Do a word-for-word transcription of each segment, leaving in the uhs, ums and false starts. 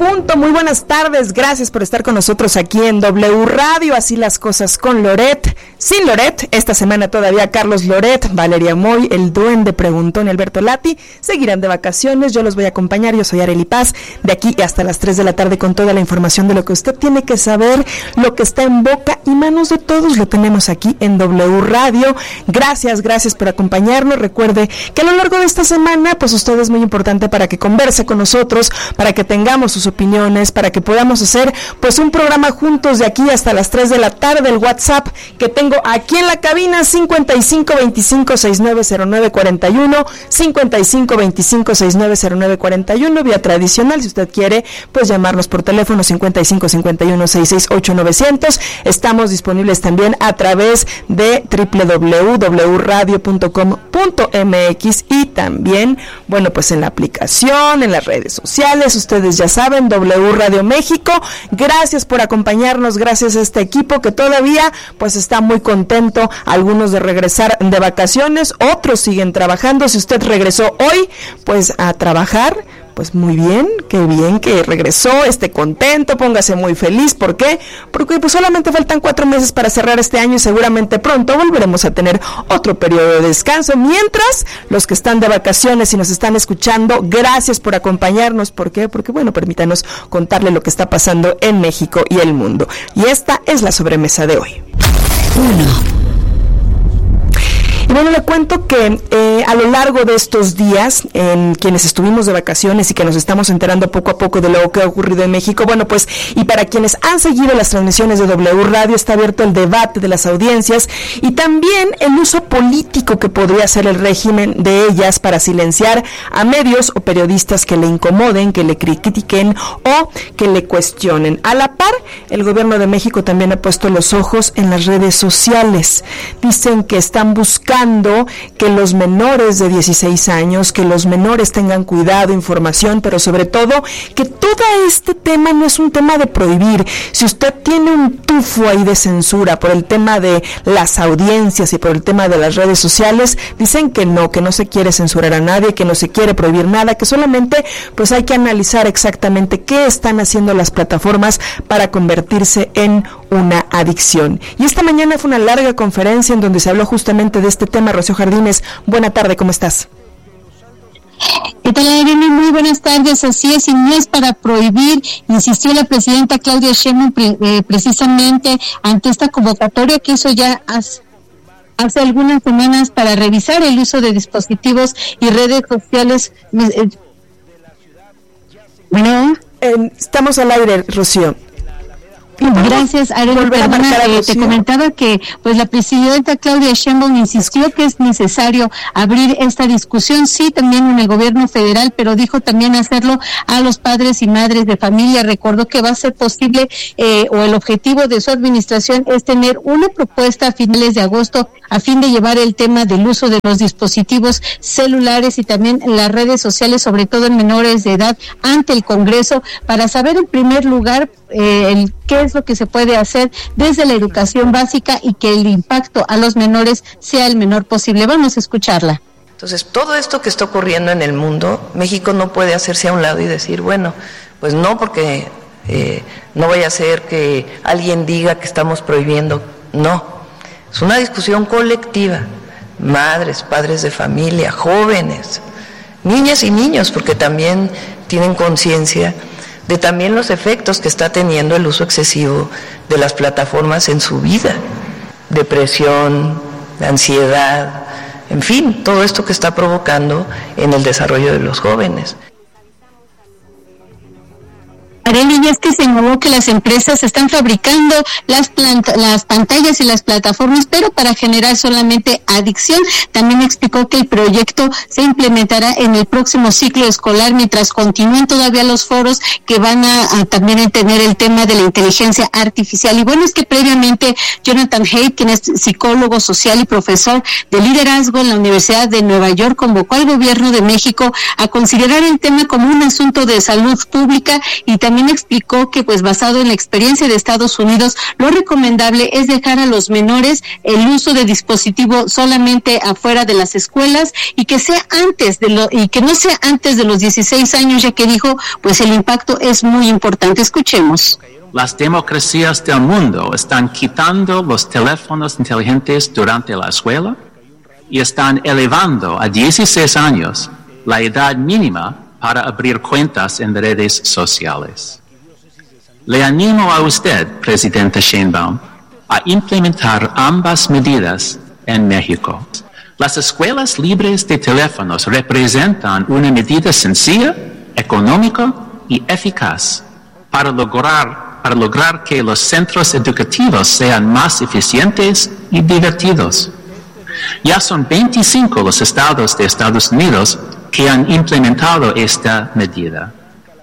punto. Muy buenas tardes, gracias por estar con nosotros aquí en W Radio, así las cosas con Loret, sin Loret, esta semana todavía Carlos Loret, Valeria Moy, el duende preguntón y Alberto Lati, seguirán de vacaciones, yo los voy a acompañar, yo soy Arely Paz, de aquí hasta las tres de la tarde con toda la información de lo que usted tiene que saber, lo que está en boca y manos de todos, lo tenemos aquí en W Radio. Gracias, gracias por acompañarnos, recuerde que a lo largo de esta semana, pues usted es muy importante para que converse con nosotros, para que tengamos sus opiniones, para que podamos hacer pues un programa juntos de aquí hasta las tres de la tarde. El WhatsApp que tengo aquí en la cabina, cincuenta y cinco veinticinco sesenta y nueve cero nueve cuarenta y uno, cincuenta y cinco veinticinco sesenta y nueve cero nueve cuarenta y uno, vía tradicional, si usted quiere pues llamarnos por teléfono cincuenta y cinco cincuenta y uno sesenta y seis ocho novecientos. Estamos disponibles también a través de doble u doble u doble u punto w radio punto com punto m x y también, bueno, pues en la aplicación, en las redes sociales, ustedes ya saben, W Radio México. Gracias por acompañarnos, gracias a este equipo que todavía pues está muy contento, algunos de regresar de vacaciones, otros siguen trabajando. Si usted regresó hoy pues a trabajar, pues muy bien, qué bien que regresó, esté contento, póngase muy feliz. ¿Por qué? Porque pues solamente faltan cuatro meses para cerrar este año y seguramente pronto volveremos a tener otro periodo de descanso. Mientras, los que están de vacaciones y nos están escuchando, gracias por acompañarnos. ¿Por qué? Porque bueno, permítanos contarle lo que está pasando en México y el mundo. Y esta es la sobremesa de hoy. Uno. Y bueno, le cuento que eh, a lo largo de estos días, en quienes estuvimos de vacaciones y que nos estamos enterando poco a poco de lo que ha ocurrido en México, bueno, pues, y para quienes han seguido las transmisiones de W Radio, está abierto el debate de las audiencias y también el uso político que podría hacer el régimen de ellas para silenciar a medios o periodistas que le incomoden, que le critiquen o que le cuestionen. A la par, el gobierno de México también ha puesto los ojos en las redes sociales. Dicen que están buscando que los menores de dieciséis años, que los menores tengan cuidado, información, pero sobre todo que todo este tema no es un tema de prohibir. Si usted tiene un tufo ahí de censura por el tema de las audiencias y por el tema de las redes sociales, dicen que no, que no se quiere censurar a nadie, que no se quiere prohibir nada, que solamente pues hay que analizar exactamente qué están haciendo las plataformas para convertirse en una adicción. Y esta mañana fue una larga conferencia en donde se habló justamente de este tema. Rocío Jardines, buena tarde, ¿cómo estás? ¿Qué tal, Irene? Muy buenas tardes. Así es, y no es para prohibir, insistió la presidenta Claudia Sheinbaum pre, eh, precisamente ante esta convocatoria que hizo ya hace, hace algunas semanas para revisar el uso de dispositivos y redes sociales. Eh, bueno, eh, estamos al aire, Rocío. Gracias, Arely. Perdona, eh, te comentaba que pues la presidenta Claudia Sheinbaum insistió que es necesario abrir esta discusión, sí, también en el gobierno federal, pero dijo también hacerlo a los padres y madres de familia. Recordó que va a ser posible, eh, o el objetivo de su administración es tener una propuesta a finales de agosto a fin de llevar el tema del uso de los dispositivos celulares y también las redes sociales, sobre todo en menores de edad, ante el Congreso, para saber en primer lugar eh, el qué es lo que se puede hacer desde la educación básica y que el impacto a los menores sea el menor posible. Vamos a escucharla. Entonces, todo esto que está ocurriendo en el mundo, México no puede hacerse a un lado y decir, bueno, pues no, porque eh, no vaya a ser que alguien diga que estamos prohibiendo. No, es una discusión colectiva, madres, padres de familia, jóvenes, niñas y niños, porque también tienen conciencia de también los efectos que está teniendo el uso excesivo de las plataformas en su vida, depresión, ansiedad, en fin, todo esto que está provocando en el desarrollo de los jóvenes. Arely, es que señaló que las empresas están fabricando las, plant- las pantallas y las plataformas, pero para generar solamente adicción. También explicó que el proyecto se implementará en el próximo ciclo escolar, mientras continúen todavía los foros que van a, a también tener el tema de la inteligencia artificial. Y bueno, es que previamente Jonathan Haidt, quien es psicólogo social y profesor de liderazgo en la Universidad de Nueva York, convocó al gobierno de México a considerar el tema como un asunto de salud pública y también también explicó que, pues basado en la experiencia de Estados Unidos, lo recomendable es dejar a los menores el uso de dispositivo solamente afuera de las escuelas y que sea antes de lo y que no sea antes de los dieciséis años, ya que dijo, pues el impacto es muy importante. Escuchemos. Las democracias del mundo están quitando los teléfonos inteligentes durante la escuela y están elevando a dieciséis años la edad mínima para abrir cuentas en redes sociales. Le animo a usted, Presidenta Sheinbaum, a implementar ambas medidas en México. Las escuelas libres de teléfonos representan una medida sencilla, económica y eficaz para lograr, para lograr que los centros educativos sean más eficientes y divertidos. Ya son veinticinco los estados de Estados Unidos que han implementado esta medida.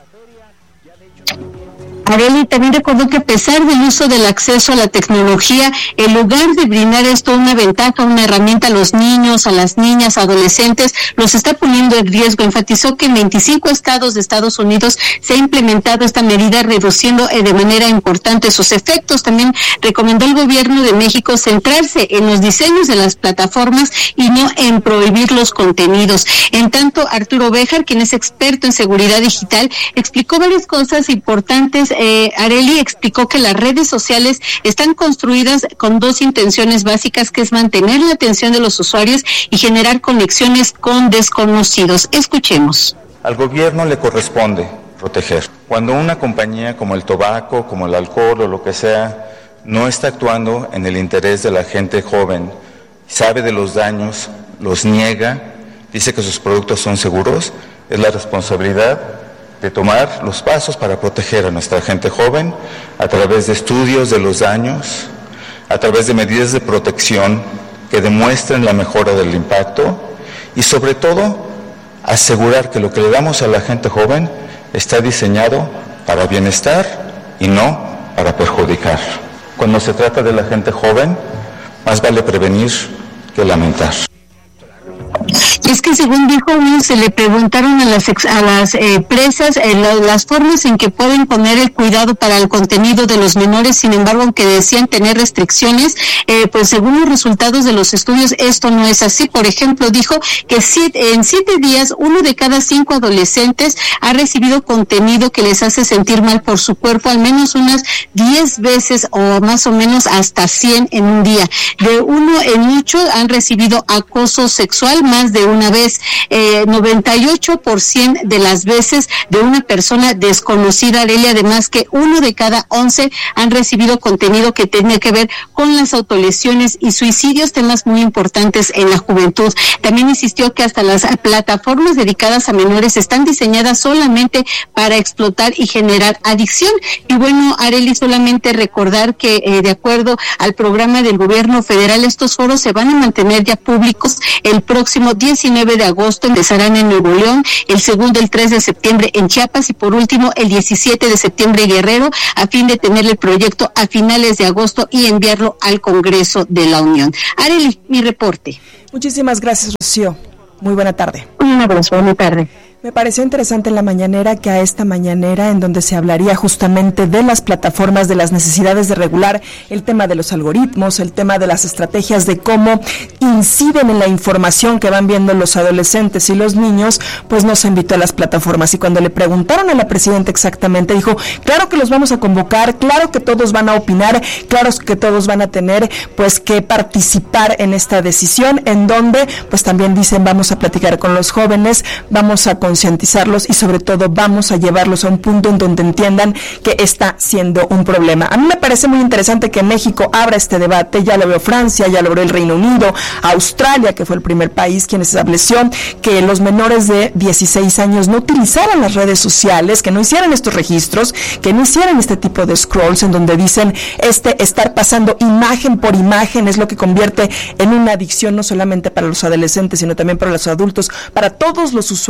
Arely también recordó que a pesar del uso del acceso a la tecnología, en lugar de brindar esto una ventaja, una herramienta a los niños, a las niñas, adolescentes, los está poniendo en riesgo. Enfatizó que en veinticinco estados de Estados Unidos se ha implementado esta medida, reduciendo de manera importante sus efectos. También recomendó al gobierno de México centrarse en los diseños de las plataformas y no en prohibir los contenidos. En tanto, Arturo Béjar, quien es experto en seguridad digital, explicó varias cosas importantes. Eh, Arely explicó que las redes sociales están construidas con dos intenciones básicas, que es mantener la atención de los usuarios y generar conexiones con desconocidos. Escuchemos. Al gobierno le corresponde proteger. Cuando una compañía como el tabaco, como el alcohol o lo que sea, no está actuando en el interés de la gente joven, sabe de los daños, los niega, dice que sus productos son seguros, es la responsabilidad de tomar los pasos para proteger a nuestra gente joven a través de estudios de los daños, a través de medidas de protección que demuestren la mejora del impacto y sobre todo asegurar que lo que le damos a la gente joven está diseñado para bienestar y no para perjudicar. Cuando se trata de la gente joven, más vale prevenir que lamentar. Es que según dijo, se le preguntaron a las ex, a las eh, presas eh, la, las formas en que pueden poner el cuidado para el contenido de los menores. Sin embargo, aunque decían tener restricciones, eh, pues según los resultados de los estudios, esto no es así. Por ejemplo, dijo que siete, en siete días, uno de cada cinco adolescentes ha recibido contenido que les hace sentir mal por su cuerpo, al menos unas diez veces o más o menos hasta cien en un día. De uno en ocho han recibido acoso sexual más de una vez, eh, noventa y ocho por ciento de las veces de una persona desconocida, Arely. Además que uno de cada once han recibido contenido que tiene que ver con las autolesiones y suicidios, temas muy importantes en la juventud. También insistió que hasta las plataformas dedicadas a menores están diseñadas solamente para explotar y generar adicción. Y bueno, Arely, solamente recordar que eh, de acuerdo al programa del gobierno federal, estos foros se van a mantener ya públicos el próximo diecinueve de agosto, empezarán en Nuevo León, el segundo el tres de septiembre en Chiapas y por último el diecisiete de septiembre en Guerrero, a fin de tener el proyecto a finales de agosto y enviarlo al Congreso de la Unión. Arely, mi reporte. Muchísimas gracias, Rocío. Muy buena tarde. Un abrazo, buena tarde. Me pareció interesante en la mañanera que a esta mañanera, en donde se hablaría justamente de las plataformas, de las necesidades de regular el tema de los algoritmos, el tema de las estrategias, de cómo inciden en la información que van viendo los adolescentes y los niños, pues nos invitó a las plataformas. Y cuando le preguntaron a la presidenta exactamente, dijo, claro que los vamos a convocar, claro que todos van a opinar, claro que todos van a tener pues que participar en esta decisión, en donde pues también dicen, vamos a platicar con los jóvenes, vamos a concientizarlos y sobre todo vamos a llevarlos a un punto en donde entiendan que está siendo un problema. A mí me parece muy interesante que México abra este debate, ya lo veo Francia, ya lo veo el Reino Unido, Australia, que fue el primer país quien estableció que los menores de dieciséis años no utilizaran las redes sociales, que no hicieran estos registros, que no hicieran este tipo de scrolls en donde dicen este estar pasando imagen por imagen es lo que convierte en una adicción no solamente para los adolescentes, sino también para los adultos, para todos los usuarios en las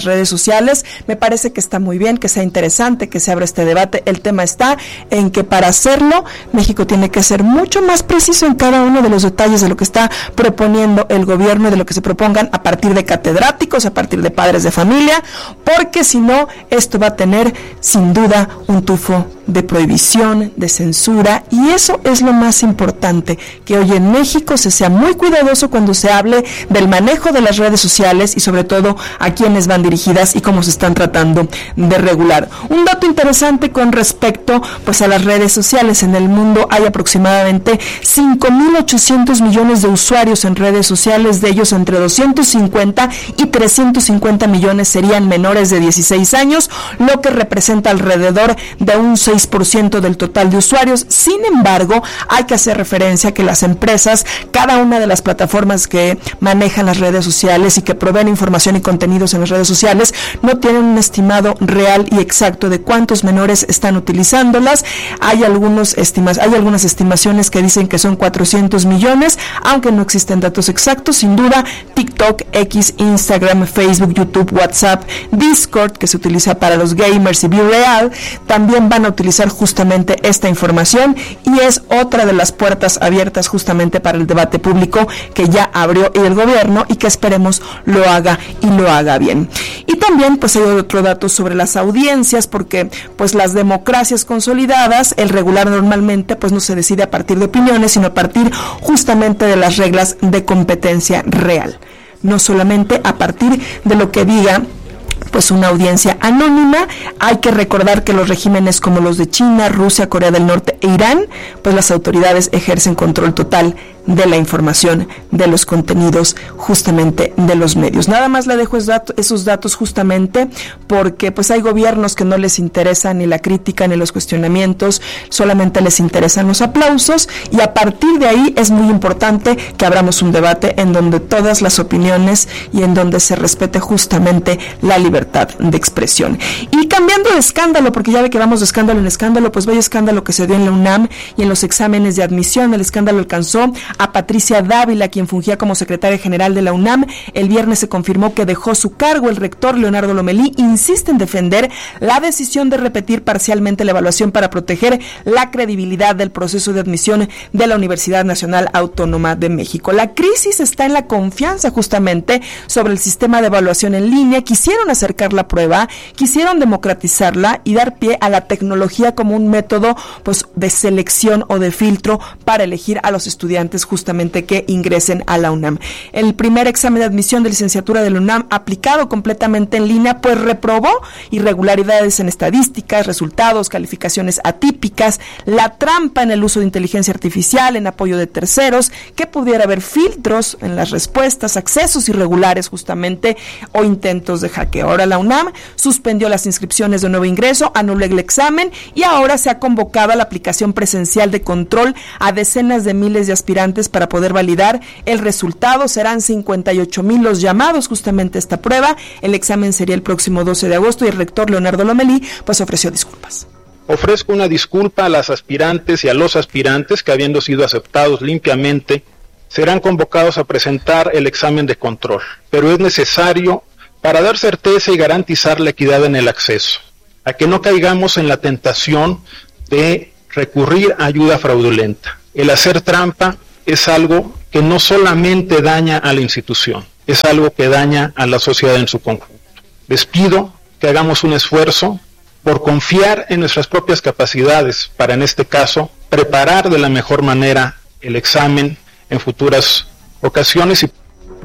las redes sociales. Me parece que está muy bien, que sea interesante, que se abra este debate. El tema está en que para hacerlo, México tiene que ser mucho más preciso en cada uno de los detalles de lo que está proponiendo el gobierno y de lo que se propongan a partir de catedráticos, a partir de padres de familia, porque si no, esto va a tener sin duda un tufo de prohibición, de censura, y eso es lo más importante, que hoy en México se sea muy cuidadoso cuando se hable del manejo de las redes sociales y sobre todo a quiénes van dirigidas y cómo se están tratando de regular. Un dato interesante con respecto pues a las redes sociales: en el mundo hay aproximadamente cinco mil ochocientos millones de usuarios en redes sociales, de ellos entre doscientos cincuenta y trescientos cincuenta millones serían menores de dieciséis años, lo que representa alrededor de un seis por ciento del total de usuarios. Sin embargo, hay que hacer referencia a que las empresas, cada una de las plataformas que manejan las redes sociales y que proveen información y contenidos en las redes sociales, no tienen un estimado real y exacto de cuántos menores están utilizándolas. Hay algunos estimas, hay algunas estimaciones que dicen que son cuatrocientos millones, aunque no existen datos exactos. Sin duda, TikTok, X, Instagram, Facebook, YouTube, WhatsApp, Discord, que se utiliza para los gamers, y BeReal, también van a utilizar justamente esta información, y es otra de las puertas abiertas justamente para el debate público que ya abrió el gobierno y que esperemos lo haga y lo haga bien. Y también pues hay otro dato sobre las audiencias, porque pues las democracias consolidadas, el regular normalmente pues no se decide a partir de opiniones, sino a partir justamente de las reglas de competencia real, no solamente a partir de lo que diga pues una audiencia anónima. Hay que recordar que los regímenes como los de China, Rusia, Corea del Norte e Irán, pues las autoridades ejercen control total de la información, de los contenidos, justamente de los medios. Nada más le dejo esos datos, esos datos justamente porque pues hay gobiernos que no les interesa ni la crítica ni los cuestionamientos, solamente les interesan los aplausos, y a partir de ahí es muy importante que abramos un debate en donde todas las opiniones y en donde se respete justamente la libertad de expresión. Y cambiando de escándalo, porque ya ve que vamos de escándalo en escándalo, pues vaya escándalo que se dio en la UNAM y en los exámenes de admisión. El escándalo alcanzó a Patricia Dávila, quien fungía como secretaria general de la UNAM. El viernes se confirmó que dejó su cargo. El rector Leonardo Lomelí insiste en defender la decisión de repetir parcialmente la evaluación para proteger la credibilidad del proceso de admisión de la Universidad Nacional Autónoma de México. La crisis está en la confianza justamente sobre el sistema de evaluación en línea. Quisieron acercar la prueba, quisieron democratizarla y dar pie a la tecnología como un método pues de selección o de filtro para elegir a los estudiantes justamente que ingresen a la UNAM. El primer examen de admisión de licenciatura de la UNAM, aplicado completamente en línea, pues reprobó irregularidades en estadísticas, resultados, calificaciones atípicas, la trampa en el uso de inteligencia artificial, en apoyo de terceros, que pudiera haber filtros en las respuestas, accesos irregulares justamente o intentos de hackeo. Ahora la UNAM suspendió las inscripciones de nuevo ingreso, anuló el examen y ahora se ha convocado a la aplicación presencial de control a decenas de miles de aspirantes para poder validar el resultado. Serán cincuenta y ocho mil los llamados justamente a esta prueba. El examen sería el próximo doce de agosto y el rector Leonardo Lomelí pues ofreció disculpas. Ofrezco una disculpa a las aspirantes y a los aspirantes que, habiendo sido aceptados limpiamente, serán convocados a presentar el examen de control, pero es necesario para dar certeza y garantizar la equidad en el acceso, a que no caigamos en la tentación de recurrir a ayuda fraudulenta. El hacer trampa es algo que no solamente daña a la institución, es algo que daña a la sociedad en su conjunto. Les pido que hagamos un esfuerzo por confiar en nuestras propias capacidades para, en este caso, preparar de la mejor manera el examen en futuras ocasiones. Y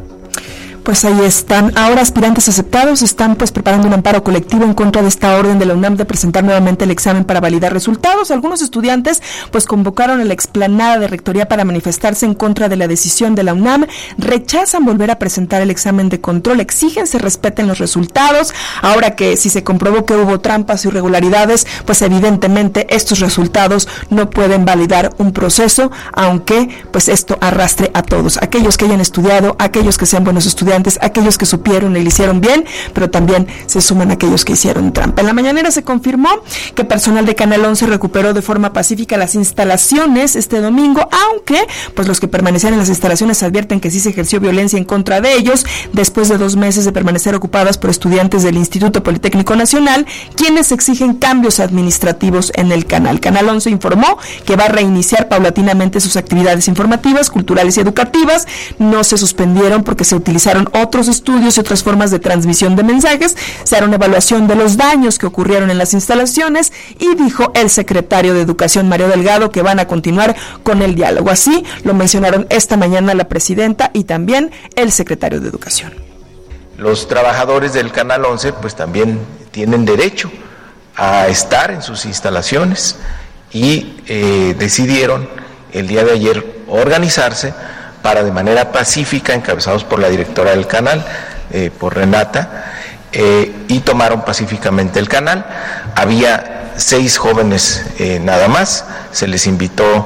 pues ahí están. Ahora aspirantes aceptados están pues preparando un amparo colectivo en contra de esta orden de la UNAM de presentar nuevamente el examen para validar resultados. Algunos estudiantes pues convocaron a la explanada de rectoría para manifestarse en contra de la decisión de la UNAM. Rechazan volver a presentar el examen de control, exigen se respeten los resultados. Ahora que si se comprobó que hubo trampas y irregularidades, pues evidentemente estos resultados no pueden validar un proceso, aunque pues esto arrastre a todos, aquellos que hayan estudiado, aquellos que sean buenos estudiantes importantes aquellos que supieron y lo hicieron bien, pero también se suman aquellos que hicieron trampa. En la mañanera se confirmó que personal de Canal once recuperó de forma pacífica las instalaciones este domingo, aunque pues los que permanecían en las instalaciones advierten que sí se ejerció violencia en contra de ellos después de dos meses de permanecer ocupadas por estudiantes del Instituto Politécnico Nacional, quienes exigen cambios administrativos en el canal. Canal once informó que va a reiniciar paulatinamente sus actividades informativas, culturales y educativas. No se suspendieron porque se utilizaron otros estudios y otras formas de transmisión de mensajes. Se hará una evaluación de los daños que ocurrieron en las instalaciones y dijo el secretario de Educación, Mario Delgado, que van a continuar con el diálogo. Así lo mencionaron esta mañana la presidenta y también el secretario de Educación. Los trabajadores del Canal once pues también tienen derecho a estar en sus instalaciones y eh, decidieron el día de ayer organizarse para de manera pacífica, encabezados por la directora del canal, eh, por Renata, eh, y tomaron pacíficamente el canal. Había seis jóvenes eh, nada más, se les invitó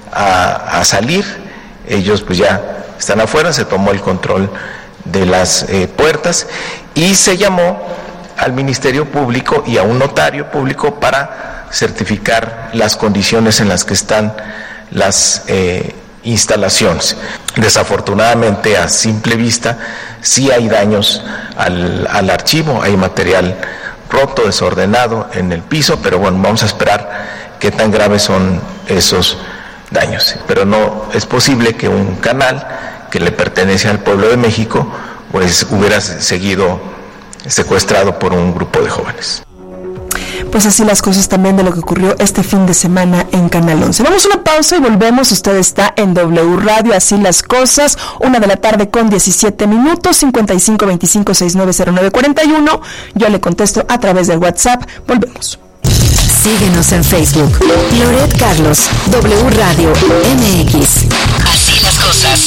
a, a salir, ellos pues ya están afuera, se tomó el control de las eh, puertas y se llamó al Ministerio Público y a un notario público para certificar las condiciones en las que están las eh, instalaciones. Desafortunadamente, a simple vista, sí hay daños al, al archivo, hay material roto, desordenado en el piso, pero bueno, vamos a esperar qué tan graves son esos daños. Pero no es posible que un canal que le pertenece al pueblo de México, pues hubiera seguido secuestrado por un grupo de jóvenes. Pues así las cosas también de lo que ocurrió este fin de semana en Canal once. Vamos a una pausa y volvemos. Usted está en W Radio, así las cosas. Una de la tarde con diecisiete minutos, cincuenta y cinco veinticinco sesenta y nueve cero nueve cuarenta y uno. Yo le contesto a través del WhatsApp. Volvemos. Síguenos en Facebook. Loret Carlos, W Radio M X. Así las cosas.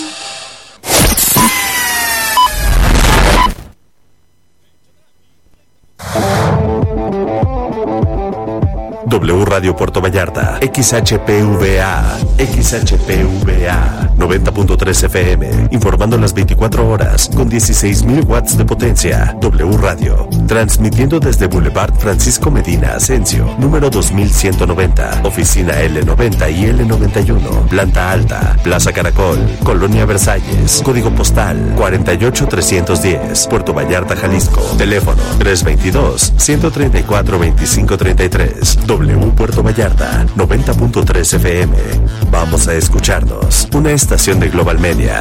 W Radio Puerto Vallarta, X H P V A, X H P V A, noventa punto tres F M, informando las veinticuatro horas, con dieciséis mil watts de potencia. W Radio, transmitiendo desde Boulevard Francisco Medina Asensio, número dos mil ciento noventa, oficina L noventa y L noventa y uno, planta alta, Plaza Caracol, Colonia Versalles, código postal cuarenta y ocho trescientos diez, Puerto Vallarta, Jalisco, teléfono tres veintidós, ciento treinta y cuatro, veinticinco treinta y tres. W Puerto Vallarta, noventa punto tres F M. Vamos a escucharnos. Una estación de Global Media.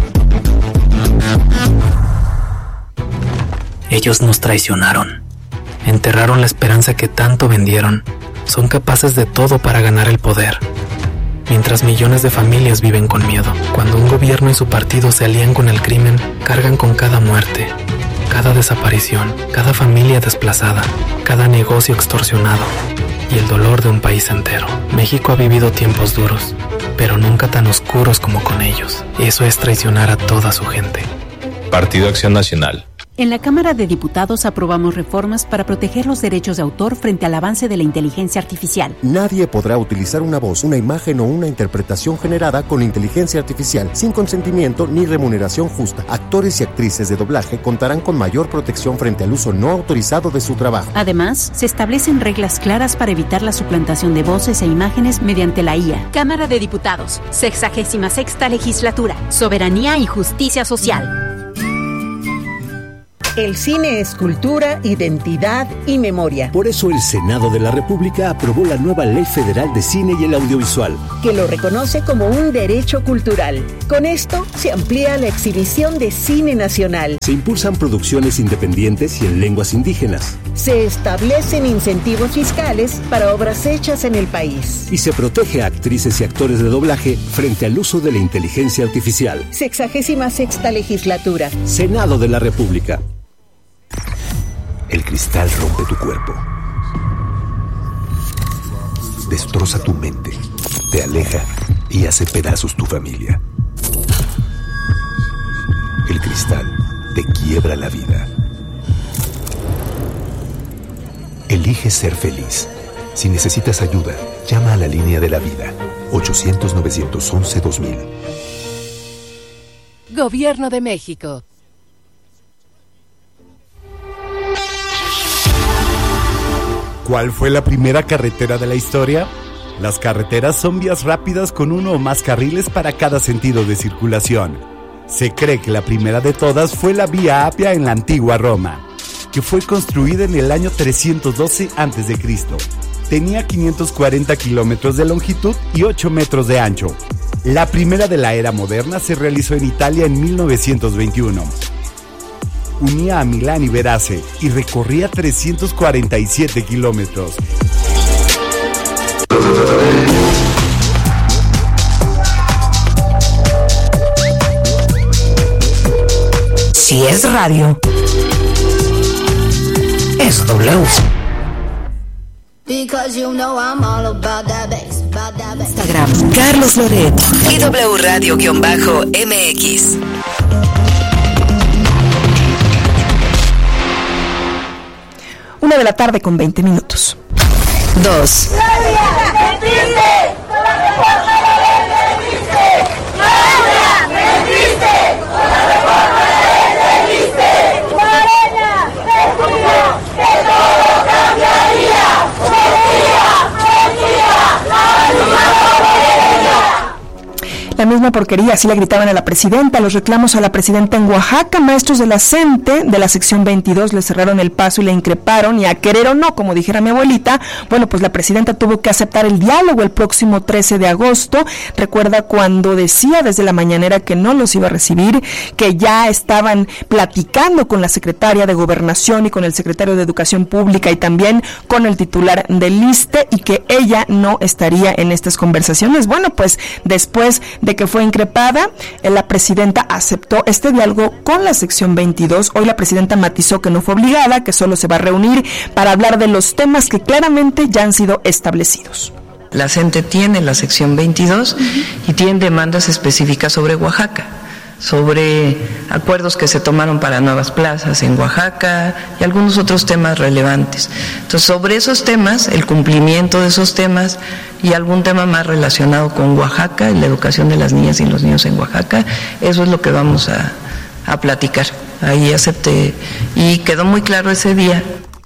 Ellos nos traicionaron. Enterraron la esperanza que tanto vendieron. Son capaces de todo para ganar el poder. Mientras millones de familias viven con miedo. Cuando un gobierno y su partido se alían con el crimen, cargan con cada muerte, cada desaparición, cada familia desplazada, cada negocio extorsionado y el dolor de un país entero. México ha vivido tiempos duros, pero nunca tan oscuros como con ellos. Eso es traicionar a toda su gente. Partido Acción Nacional. En la Cámara de Diputados aprobamos reformas para proteger los derechos de autor frente al avance de la inteligencia artificial. Nadie podrá utilizar una voz, una imagen o una interpretación generada con inteligencia artificial sin consentimiento ni remuneración justa. Actores y actrices de doblaje contarán con mayor protección frente al uso no autorizado de su trabajo. Además, se establecen reglas claras para evitar la suplantación de voces e imágenes mediante la I A. Cámara de Diputados, sexagésima sexta legislatura, soberanía y justicia social. El cine es cultura, identidad y memoria. Por eso el Senado de la República aprobó la nueva Ley Federal de Cine y el Audiovisual, que lo reconoce como un derecho cultural. Con esto se amplía la exhibición de cine nacional. Se impulsan producciones independientes y en lenguas indígenas. Se establecen incentivos fiscales para obras hechas en el país. Y se protege a actrices y actores de doblaje frente al uso de la inteligencia artificial. Sexagésima sexta legislatura. Senado de la República. El cristal rompe tu cuerpo, destroza tu mente, te aleja y hace pedazos tu familia. El cristal te quiebra la vida. Elige ser feliz. Si necesitas ayuda, llama a la línea de la vida, ochocientos, novecientos once, dos mil. Gobierno de México. ¿Cuál fue la primera carretera de la historia? Las carreteras son vías rápidas con uno o más carriles para cada sentido de circulación. Se cree que la primera de todas fue la Vía Apia en la antigua Roma, que fue construida en el año trescientos doce antes de Cristo. Tenía quinientos cuarenta kilómetros de longitud y ocho metros de ancho. La primera de la era moderna se realizó en Italia en mil novecientos veintiuno. Unía a Milán y Verace y recorría trescientos cuarenta y siete kilómetros. Si es radio, es W. Instagram, Carlos Loret y W Radio-M X. Una de la tarde con veinte minutos. Dos. La misma porquería, así le gritaban a la presidenta. Los reclamos a la presidenta en Oaxaca. Maestros de la CENTE, de la sección veintidós, le cerraron el paso y le increparon, y a querer o no, como dijera mi abuelita, bueno, pues la presidenta tuvo que aceptar el diálogo el próximo trece de agosto. Recuerda cuando decía desde la mañanera que no los iba a recibir, que ya estaban platicando con la secretaria de Gobernación y con el secretario de Educación Pública y también con el titular del ISSSTE, y que ella no estaría en estas conversaciones. Bueno, pues después de de que fue increpada, la presidenta aceptó este diálogo con la sección veintidós. Hoy la presidenta matizó que no fue obligada, que solo se va a reunir para hablar de los temas que claramente ya han sido establecidos. La CENTE tiene la sección veintidós uh-huh. y tiene demandas específicas sobre Oaxaca, sobre acuerdos que se tomaron para nuevas plazas en Oaxaca y algunos otros temas relevantes. Entonces, sobre esos temas, el cumplimiento de esos temas y algún tema más relacionado con Oaxaca, la educación de las niñas y los niños en Oaxaca, eso es lo que vamos a, a platicar. Ahí acepté y quedó muy claro ese día.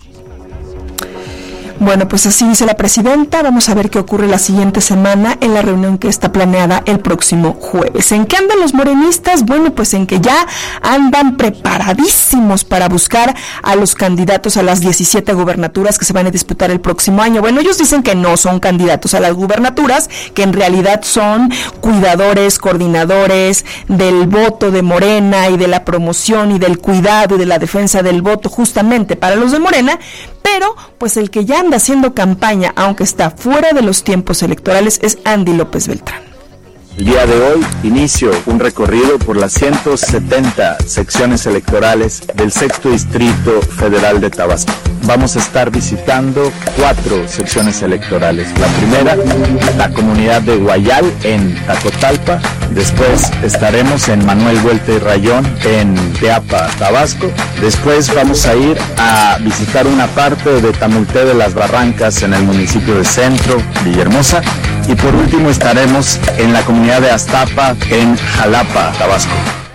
Bueno, pues así dice la presidenta. Vamos a ver qué ocurre la siguiente semana en la reunión que está planeada el próximo jueves. ¿En qué andan los morenistas? Bueno, pues en que ya andan preparadísimos para buscar a los candidatos a las diecisiete gubernaturas que se van a disputar el próximo año. Bueno, ellos dicen que no son candidatos a las gubernaturas, que en realidad son cuidadores, coordinadores del voto de Morena y de la promoción y del cuidado y de la defensa del voto justamente para los de Morena. Pero, pues el que ya anda haciendo campaña, aunque está fuera de los tiempos electorales, es Andy López Beltrán. El día de hoy inicio un recorrido por las ciento setenta secciones electorales del sexto Distrito Federal de Tabasco. Vamos a estar visitando cuatro secciones electorales. La primera, la comunidad de Guayal en Tacotalpa. Después estaremos en Manuel Vuelta y Rayón en Teapa, Tabasco. Después vamos a ir a visitar una parte de Tamulté de las Barrancas en el municipio de Centro, Villahermosa. Y por último estaremos en la comunidad de Aztapa en Jalapa, Tabasco.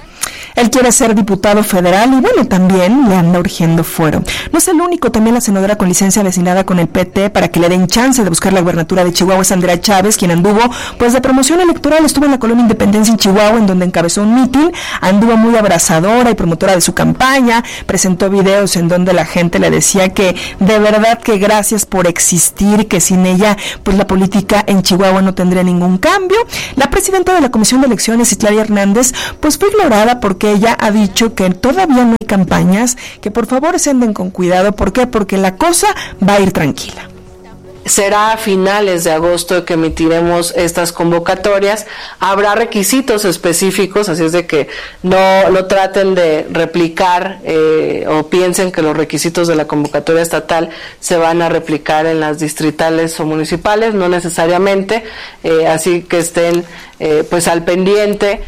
Él quiere ser diputado federal y bueno, también le anda urgiendo fuero. No es el único, también la senadora con licencia vecinada con el P T para que le den chance de buscar la gubernatura de Chihuahua es Andrea Chávez, quien anduvo pues de promoción electoral, estuvo en la colonia Independencia en Chihuahua, en donde encabezó un mitin, anduvo muy abrazadora y promotora de su campaña, presentó videos en donde la gente le decía que de verdad que gracias por existir, que sin ella pues la política en Chihuahua no tendría ningún cambio. La presidenta de la Comisión de Elecciones, Citlali Hernández, pues fue ignorada porque ella ha dicho que todavía no hay campañas, que por favor se anden con cuidado. ¿Por qué? Porque la cosa va a ir tranquila. Será a finales de agosto que emitiremos estas convocatorias. Habrá requisitos específicos, así es de que no, no traten de replicar eh, o piensen que los requisitos de la convocatoria estatal se van a replicar en las distritales o municipales, no necesariamente, eh, así que estén eh, pues al pendiente.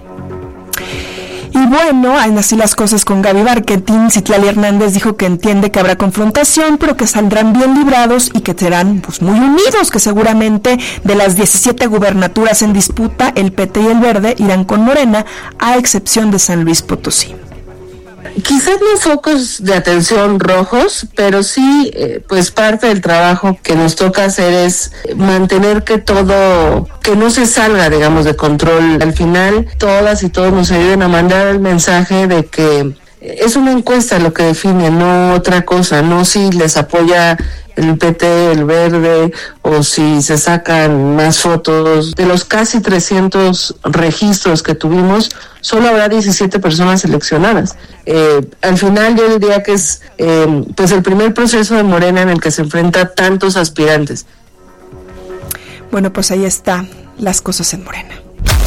Y bueno, hay así las cosas con Gaby Barquetín. Citlali Hernández dijo que entiende que habrá confrontación, pero que saldrán bien librados y que serán pues muy unidos, que seguramente de las diecisiete gubernaturas en disputa, el P T y el Verde irán con Morena, a excepción de San Luis Potosí. Quizás no focos de atención rojos, pero sí, eh, pues parte del trabajo que nos toca hacer es mantener que todo, que no se salga, digamos, de control. Al final, todas y todos nos ayuden a mandar el mensaje de que es una encuesta lo que define, no otra cosa, no si les apoya el P T, el Verde, o si se sacan más fotos. De los casi trescientos registros que tuvimos, solo habrá diecisiete personas seleccionadas. Eh, al final yo diría que es eh, pues el primer proceso de Morena en el que se enfrenta tantos aspirantes. Bueno, pues ahí está las cosas en Morena.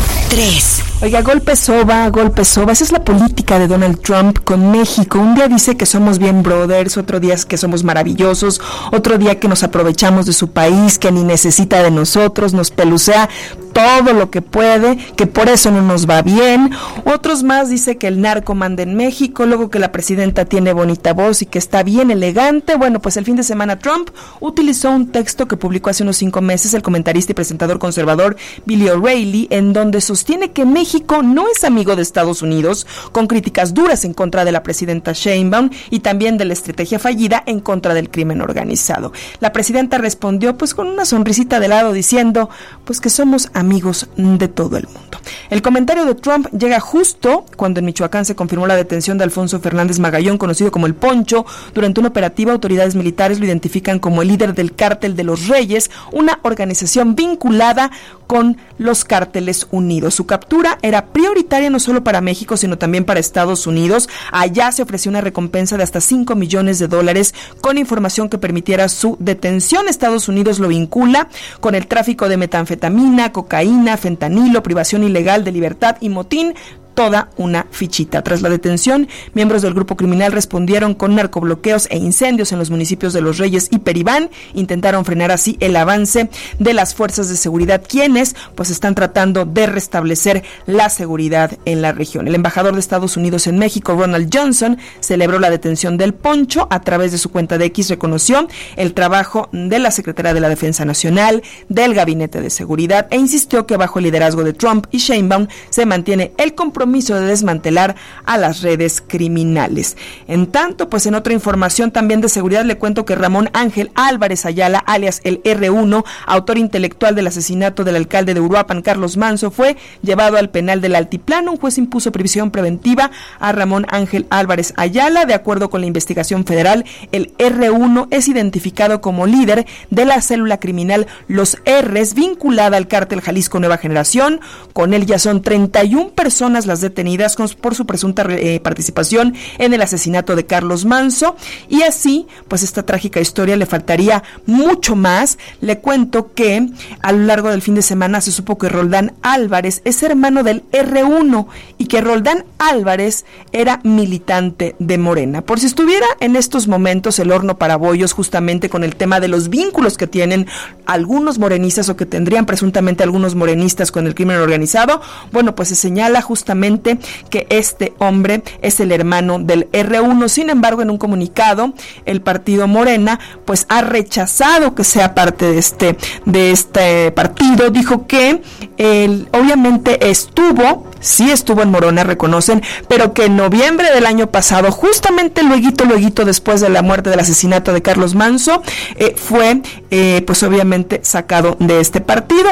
tres. Oiga, golpe soba, golpe soba. Esa es la política de Donald Trump con México. Un día dice que somos bien brothers, otro día es que somos maravillosos, otro día que nos aprovechamos de su país, que ni necesita de nosotros, nos pelucea todo lo que puede, que por eso no nos va bien. Otros más dice que el narco manda en México, luego que la presidenta tiene bonita voz y que está bien elegante. Bueno, pues el fin de semana Trump utilizó un texto que publicó hace unos cinco meses el comentarista y presentador conservador Bill O'Reilly, en donde sostiene que México no es amigo de Estados Unidos, con críticas duras en contra de la presidenta Sheinbaum y también de la estrategia fallida en contra del crimen organizado. La presidenta respondió pues con una sonrisita de lado diciendo pues que somos amigos de todo el mundo. El comentario de Trump llega justo cuando en Michoacán se confirmó la detención de Alfonso Fernández Magallón, conocido como El Poncho. Durante una operativa, autoridades militares lo identifican como el líder del Cártel de los Reyes, una organización vinculada con los Cárteles Unidos. Su captura era prioritaria no solo para México, sino también para Estados Unidos. Allá se ofreció una recompensa de hasta cinco millones de dólares con información que permitiera su detención. Estados Unidos lo vincula con el tráfico de metanfetamina, cocaína, fentanilo, privación ilegal de libertad y motín. Toda una fichita. Tras la detención, miembros del grupo criminal respondieron con narcobloqueos e incendios en los municipios de Los Reyes y Peribán. Intentaron frenar así el avance de las fuerzas de seguridad, quienes pues están tratando de restablecer la seguridad en la región. El embajador de Estados Unidos en México, Ronald Johnson, celebró la detención del Poncho. A través de su cuenta de X reconoció el trabajo de la Secretaría de la Defensa Nacional, del Gabinete de Seguridad, e insistió que bajo el liderazgo de Trump y Sheinbaum se mantiene el compromiso de desmantelar a las redes criminales. En tanto, pues en otra información también de seguridad, le cuento que Ramón Ángel Álvarez Ayala, alias el erre uno, autor intelectual del asesinato del alcalde de Uruapan, Carlos Manso, fue llevado al penal del Altiplano. Un juez impuso prisión preventiva a Ramón Ángel Álvarez Ayala. De acuerdo con la investigación federal, el erre uno es identificado como líder de la célula criminal Los R's, vinculada al cártel Jalisco Nueva Generación. Con él ya son treinta y una personas las detenidas por su presunta eh, participación en el asesinato de Carlos Manso. Y así, pues esta trágica historia le faltaría mucho más. Le cuento que a lo largo del fin de semana se supo que Roldán Álvarez es hermano del erre uno y que Roldán Álvarez era militante de Morena. Por si estuviera en estos momentos el horno para bollos, justamente con el tema de los vínculos que tienen algunos morenistas o que tendrían presuntamente algunos morenistas con el crimen organizado, bueno, pues se señala justamente que este hombre es el hermano del erre uno. Sin embargo, en un comunicado, el partido Morena pues ha rechazado que sea parte de este de este partido. Dijo que él obviamente estuvo, sí estuvo en Morena, reconocen, pero que en noviembre del año pasado, justamente lueguito, lueguito después de la muerte del asesinato de Carlos Manso, eh, fue eh, pues obviamente sacado de este partido.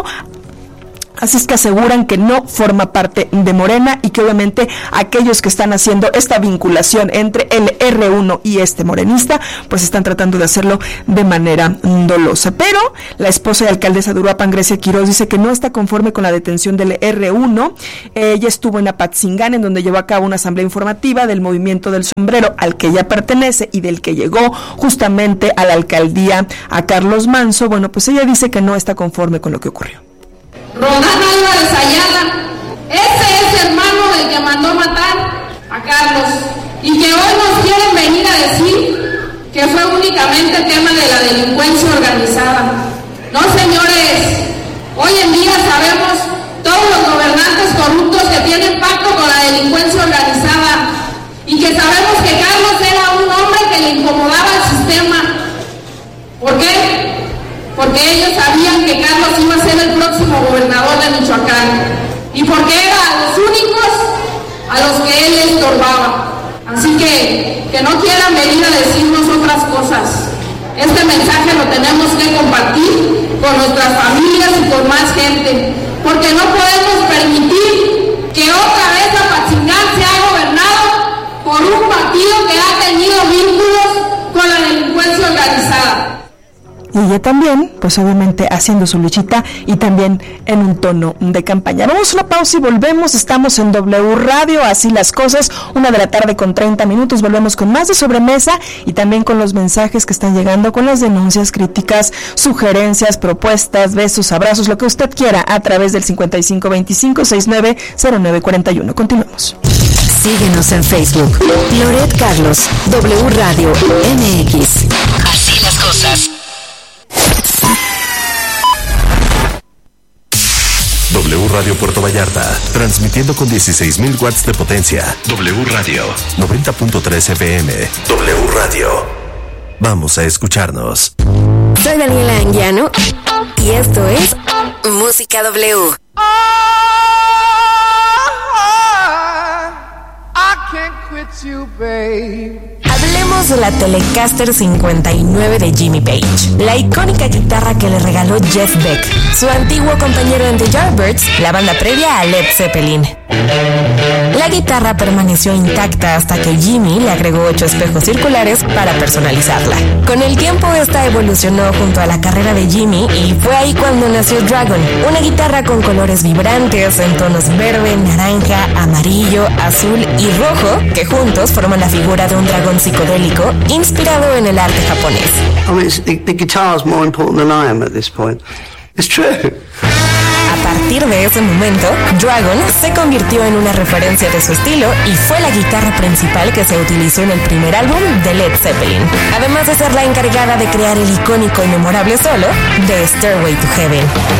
Así es que aseguran que no forma parte de Morena y que obviamente aquellos que están haciendo esta vinculación entre el erre uno y este morenista, pues están tratando de hacerlo de manera dolosa. Pero la esposa y alcaldesa de Uruapan, Grecia Quiroz, dice que no está conforme con la detención del erre uno. Ella estuvo en Apatzingán, en donde llevó a cabo una asamblea informativa del movimiento del sombrero al que ella pertenece y del que llegó justamente a la alcaldía a Carlos Manso. Bueno, pues ella dice que no está conforme con lo que ocurrió. Roldán Álvarez Ayala, ese es hermano del que mandó matar a Carlos y que hoy nos quieren venir a decir que fue únicamente tema de la delincuencia organizada. No, señores, hoy en día sabemos todos los gobernantes corruptos que tienen pacto con la delincuencia organizada y que sabemos que Carlos era un hombre que le incomodaba al sistema. ¿Por qué? Porque ellos sabían que Carlos iba a ser el próximo gobernador de Michoacán y porque era a los únicos a los que él estorbaba. Así que, que no quieran venir a decirnos otras cosas. Este mensaje lo tenemos que compartir con nuestras familias y con más gente, porque no podemos permitir que otra vez Apatzingán sea gobernado por un partido que ha tenido vínculos con la delincuencia organizada. Y ella también, pues obviamente haciendo su luchita y también en un tono de campaña. Vamos a una pausa y volvemos. Estamos en W Radio, así las cosas, una de la tarde con treinta minutos. Volvemos con más de Sobremesa y también con los mensajes que están llegando, con las denuncias, críticas, sugerencias, propuestas, besos, abrazos, lo que usted quiera a través del cincuenta y cinco veinticinco sesenta y nueve cero nueve cuarenta y uno. Continuamos. Síguenos en Facebook. Loret Carlos, W Radio M X. Así las cosas. W Radio Puerto Vallarta, transmitiendo con dieciséis mil watts de potencia. W Radio, noventa punto tres F M. W Radio. Vamos a escucharnos. Soy Daniela Anguiano y esto es Música W. Hablemos de la Telecaster cincuenta y nueve de Jimmy Page, la icónica guitarra que le regaló Jeff Beck, su antiguo compañero en The Yardbirds, la banda previa a Led Zeppelin. La guitarra permaneció intacta hasta que Jimmy le agregó ocho espejos circulares para personalizarla. Con el tiempo esta evolucionó junto a la carrera de Jimmy y fue ahí cuando nació Dragon, una guitarra con colores vibrantes en tonos verde, naranja, amarillo, azul y rojo que juntos forman la figura de un dragón psicodélico inspirado en el arte japonés. I mean, the, the guitar is more important than I am at this point. It's true. A partir de ese momento, Dragon se convirtió en una referencia de su estilo y fue la guitarra principal que se utilizó en el primer álbum de Led Zeppelin, además de ser la encargada de crear el icónico y memorable solo de Stairway to Heaven.